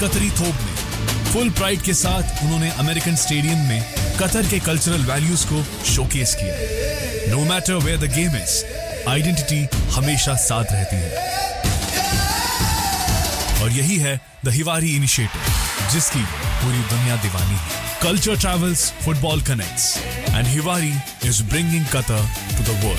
कतरी थोप में फुल प्राइड के साथ उन्होंने अमेरिकन स्टेडियम में कतर के कल्चरल वैल्यूज को शोकेस किया। No matter where the game is, identity हमेशा साथ रहती है। और यही है द हिवारी इनिशिएटिव, जिसकी पूरी दुनिया दीवानी है। Culture travels, football connects, and Hiwari is bringing Qatar to the world.